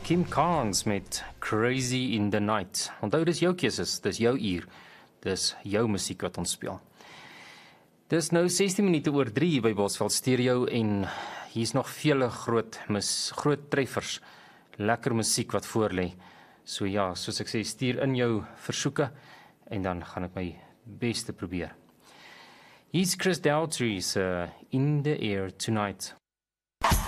Kim Carnes met Crazy in the Night. Onthou dis jou keuses, dis jou uur. Dis jou musiek wat ons speel. Dis nou 16 minute oor 3 hier by Bosveld Stereo en hier's nog vele groot treffers. Lekker musiek wat voorlê. So ja, soos ek sê, stuur in jou versoeke en dan gaan ek my beste probeer. Hier's Chris Daughtry's In the Air Tonight.